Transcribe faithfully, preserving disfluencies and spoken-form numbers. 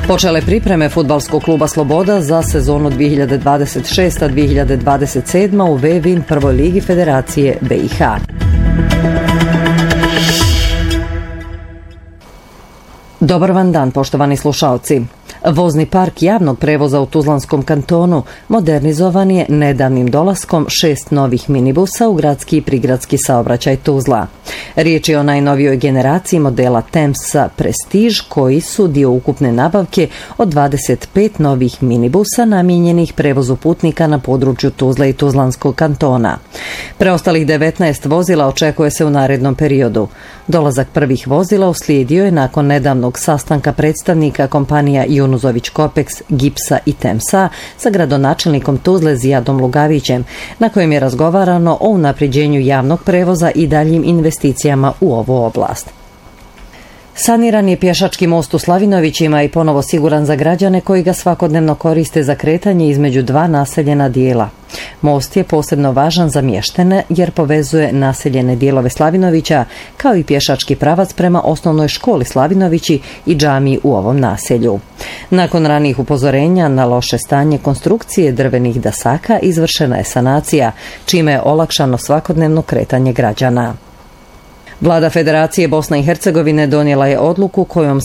Počele pripreme fudbalskog kluba Sloboda za sezonu dvije hiljade dvadeset šeste dvije hiljade dvadeset sedme u Vevin prvoj ligi Federacije B i H. Dobar vam dan, poštovani slušalci. Vozni park javnog prevoza u Tuzlanskom kantonu modernizovan je nedavnim dolaskom šest novih minibusa u gradski i prigradski saobraćaj Tuzla. Riječ je o najnovijoj generaciji modela Temsa Prestige koji su dio ukupne nabavke od dvadeset pet novih minibusa namijenjenih prevozu putnika na području Tuzle i Tuzlanskog kantona. Preostalih devetnaest vozila očekuje se u narednom periodu. Dolazak prvih vozila uslijedio je nakon nedavnog sastanka predstavnika kompanija Junuzović Kopeks, Gipsa i Temsa sa gradonačelnikom Tuzle Zijadom Lugavićem, na kojem je razgovarano o unapređenju javnog prevoza i daljim investicijama u ovu oblast. Saniran je pješački most u Slavinovićima i ponovo siguran za građane koji ga svakodnevno koriste za kretanje između dva naseljena dijela. Most je posebno važan za mještane jer povezuje naseljene dijelove Slavinovića kao i pješački pravac prema osnovnoj školi Slavinovići i džamiji u ovom naselju. Nakon ranijih upozorenja na loše stanje konstrukcije drvenih dasaka izvršena je sanacija, čime je olakšano svakodnevno kretanje građana. Vlada Federacije Bosne i Hercegovine donijela je odluku kojom